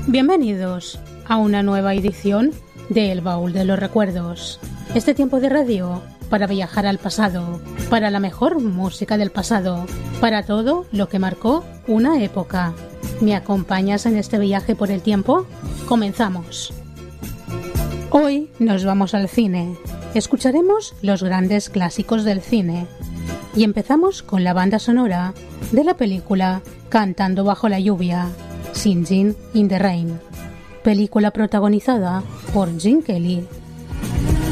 Bienvenidos a una nueva edición de El Baúl de los Recuerdos. Este tiempo de radio para viajar al pasado, para la mejor música del pasado, para todo lo que marcó una época. ¿Me acompañas en este viaje por el tiempo? Comenzamos. Hoy nos vamos al cine. Escucharemos los grandes clásicos del cine. Y empezamos con la banda sonora de la película Cantando bajo la lluvia, Singing in the Rain, película protagonizada por Gene Kelly